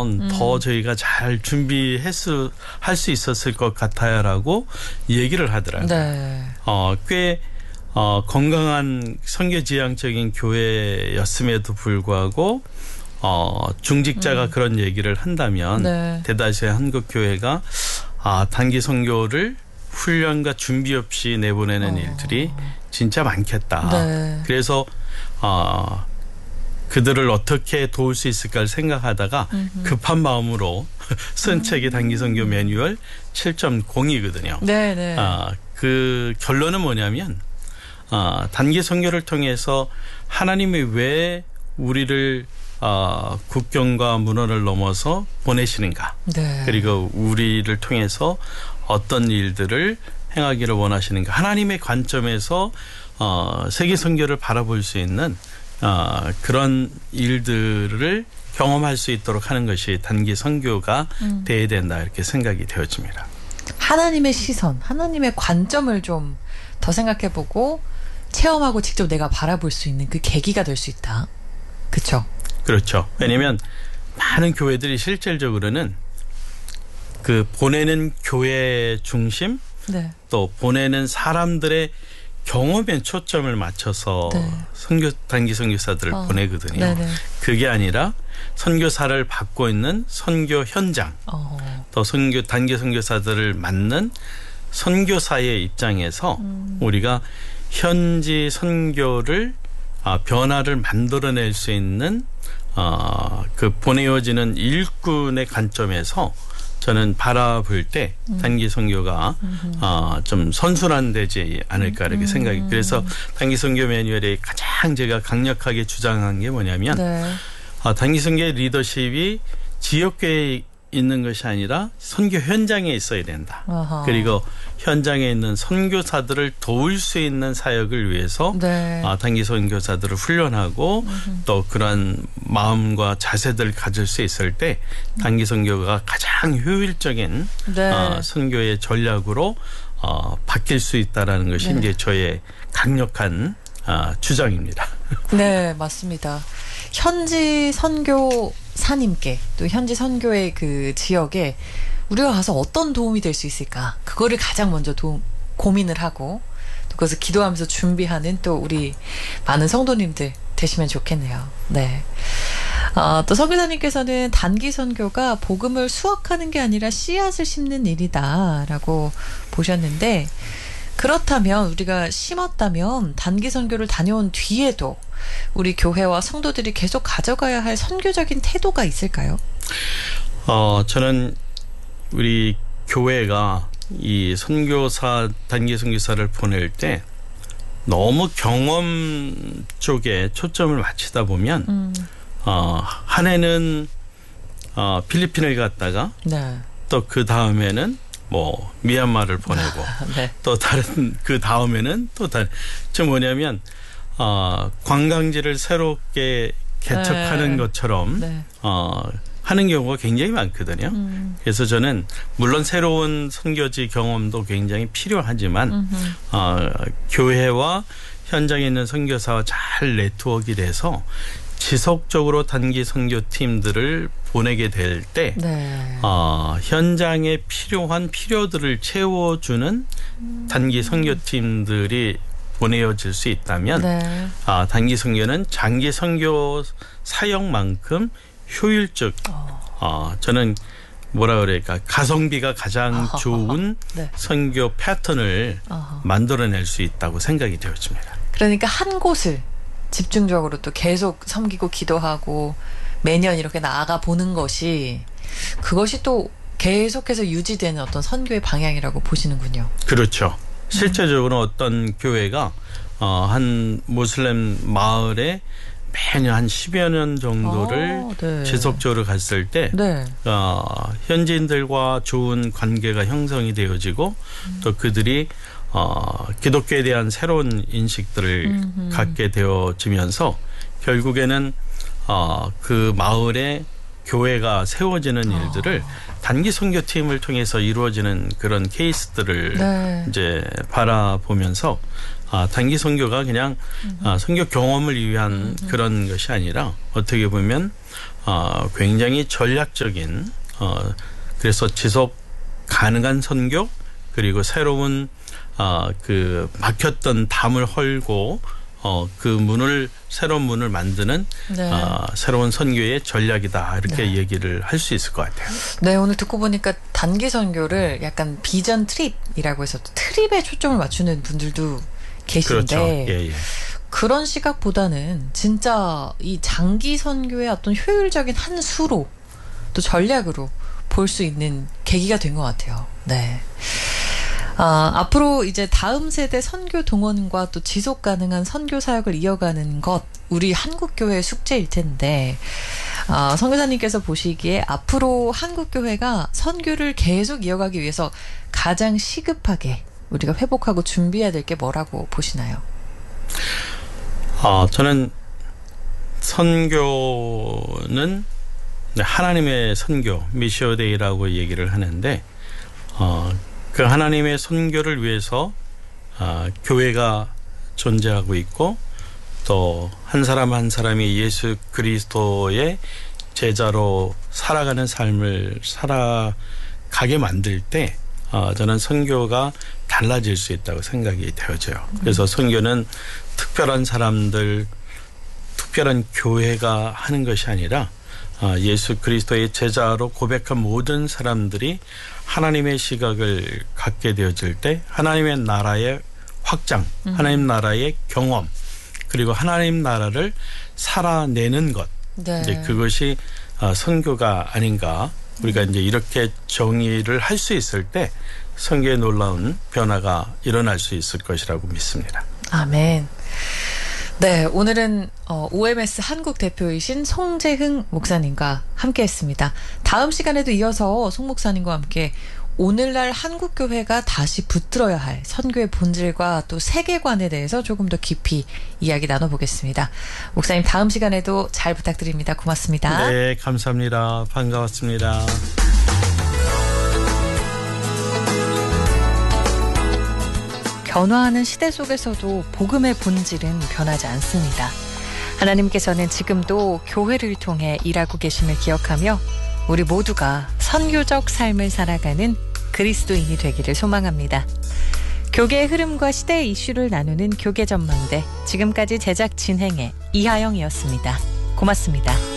했으면 더 저희가 잘 할 수 있었을 것 같아요라고 얘기를 하더라고요. 네. 꽤 건강한 선교지향적인 교회였음에도 불구하고 중직자가 그런 얘기를 한다면 네. 대다수의 한국 교회가 단기 선교를 훈련과 준비 없이 내보내는 일들이 진짜 많겠다. 네. 그래서 그들을 어떻게 도울 수 있을까를 생각하다가 급한 마음으로 쓴 책이 단기 선교 매뉴얼 7.0이거든요. 네, 네. 그 결론은 뭐냐면 단기 선교를 통해서 하나님이 왜 우리를 국경과 문화를 넘어서 보내시는가. 네. 그리고 우리를 통해서 어떤 일들을 행하기를 원하시는가. 하나님의 관점에서 세계 선교를 바라볼 수 있는 그런 일들을 경험할 수 있도록 하는 것이 단기 선교가 돼야 된다 이렇게 생각이 되어집니다. 하나님의 시선, 하나님의 관점을 좀 더 생각해보고 체험하고 직접 내가 바라볼 수 있는 그 계기가 될 수 있다. 그렇죠? 그렇죠. 왜냐하면 많은 교회들이 실질적으로는 그 보내는 교회 중심 네. 또 보내는 사람들의 경험에 초점을 맞춰서 네. 단기 선교사들을 보내거든요. 네네. 그게 아니라 선교사를 받고 있는 선교 현장 또 단기 선교사들을 맡는 선교사의 입장에서 우리가 현지 선교를 변화를 만들어낼 수 있는 그 보내어지는 일꾼의 관점에서 저는 바라볼 때 단기 선교가 좀 선순환되지 않을까 이렇게 생각이. 그래서 단기 선교 매뉴얼에 가장 제가 강력하게 주장한 게 뭐냐면 네. 단기 선교의 리더십이 지역교회에 있는 것이 아니라 선교 현장에 있어야 된다. 아하. 그리고 현장에 있는 선교사들을 도울 수 있는 사역을 위해서 네. 단기 선교사들을 훈련하고 또 그런 마음과 자세들을 가질 수 있을 때 단기 선교가 가장 효율적인 네. 선교의 전략으로 바뀔 수 있다라는 것이 네. 이제 저의 강력한 주장입니다. 네, 맞습니다. 현지 선교사님께 또 현지 선교의 그 지역에 우리가 가서 어떤 도움이 될 수 있을까? 그거를 가장 먼저 고민을 하고 또 그것을 기도하면서 준비하는 또 우리 많은 성도님들 되시면 좋겠네요. 네. 또 선교사님께서는 단기 선교가 복음을 수확하는 게 아니라 씨앗을 심는 일이다라고 보셨는데 그렇다면 우리가 심었다면 단기 선교를 다녀온 뒤에도 우리 교회와 성도들이 계속 가져가야 할 선교적인 태도가 있을까요? 저는 우리 교회가 이 단기 선교사를 보낼 때 너무 경험 쪽에 초점을 맞추다 보면 한 해는 필리핀을 갔다가 네. 또 그 다음에는 뭐 미얀마를 보내고 네. 또 다른 그 다음에는 또 다른 즉 뭐냐면 관광지를 새롭게 개척하는 네. 것처럼 네. 하는 경우가 굉장히 많거든요. 그래서 저는 물론 새로운 선교지 경험도 굉장히 필요하지만 교회와 현장에 있는 선교사와 잘 네트워크가 돼서 지속적으로 단기 선교팀들을 보내게 될 때 네. 현장에 필요한 필요들을 채워주는 단기 선교팀들이 보내어질 수 있다면 네. 단기 선교는 장기 선교 사역만큼 효율적 저는 뭐라 그럴까 가성비가 가장 좋은 네. 선교 패턴을 만들어낼 수 있다고 생각이 되어집니다. 그러니까 한 곳을 집중적으로 또 계속 섬기고 기도하고 매년 이렇게 나아가 보는 것이 그것이 또 계속해서 유지되는 어떤 선교의 방향이라고 보시는군요. 그렇죠. 실제적으로 어떤 교회가 한 모슬렘 마을에 매년 한 10여 년 정도를 네. 지속적으로 갔을 때 네. 현지인들과 좋은 관계가 형성이 되어지고 또 그들이 기독교에 대한 새로운 인식들을 갖게 되어지면서 결국에는 그 마을에 교회가 세워지는 일들을 단기 선교팀을 통해서 이루어지는 그런 케이스들을 네. 이제 바라보면서 단기 선교가 그냥 선교 경험을 위한 그런 것이 아니라 어떻게 보면 굉장히 전략적인 그래서 지속 가능한 선교 그리고 새로운 그 막혔던 담을 헐고 그 새로운 문을 만드는 네. 새로운 선교의 전략이다 이렇게 네. 얘기를 할 수 있을 것 같아요. 네, 오늘 듣고 보니까 단기 선교를 약간 비전 트립이라고 해서 트립에 초점을 맞추는 분들도 계신데 그렇죠. 예. 그런 시각보다는 진짜 이 장기 선교의 어떤 효율적인 한 수로 또 전략으로 볼 수 있는 계기가 된 것 같아요. 네. 앞으로 이제 다음 세대 선교 동원과 또 지속 가능한 선교 사역을 이어가는 것, 우리 한국교회의 숙제일 텐데, 선교사님께서 보시기에 앞으로 한국교회가 선교를 계속 이어가기 위해서 가장 시급하게 우리가 회복하고 준비해야 될 게 뭐라고 보시나요? 저는 선교는 하나님의 선교, 미시오데이라고 얘기를 하는데, 그 하나님의 선교를 위해서 교회가 존재하고 있고 또 한 사람 한 사람이 예수 그리스도의 제자로 살아가는 삶을 살아가게 만들 때 저는 선교가 달라질 수 있다고 생각이 되어져요. 그래서 선교는 특별한 사람들, 특별한 교회가 하는 것이 아니라 예수 그리스도의 제자로 고백한 모든 사람들이 하나님의 시각을 갖게 되어질 때 하나님의 나라의 확장, 하나님 나라의 경험, 그리고 하나님 나라를 살아내는 것, 네. 이제 그것이 선교가 아닌가. 우리가 이제 이렇게 정의를 할 수 있을 때 선교의 놀라운 변화가 일어날 수 있을 것이라고 믿습니다. 아멘. 네, 오늘은 OMS 한국 대표이신 송재흥 목사님과 함께했습니다. 다음 시간에도 이어서 송 목사님과 함께 오늘날 한국교회가 다시 붙들어야 할 선교의 본질과 또 세계관에 대해서 조금 더 깊이 이야기 나눠보겠습니다. 목사님 다음 시간에도 잘 부탁드립니다. 고맙습니다. 네, 감사합니다. 반가웠습니다. 변화하는 시대 속에서도 복음의 본질은 변하지 않습니다. 하나님께서는 지금도 교회를 통해 일하고 계심을 기억하며 우리 모두가 선교적 삶을 살아가는 그리스도인이 되기를 소망합니다. 교계의 흐름과 시대의 이슈를 나누는 교계 전망대, 지금까지 제작 진행의 이하영이었습니다. 고맙습니다.